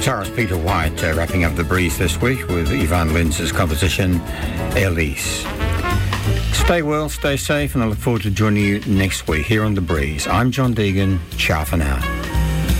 Guitarist Peter White wrapping up the Breeze this week with Ivan Lins' composition Elise. Stay well, stay safe, and I look forward to joining you next week here on The Breeze. I'm John Deegan. Ciao for now.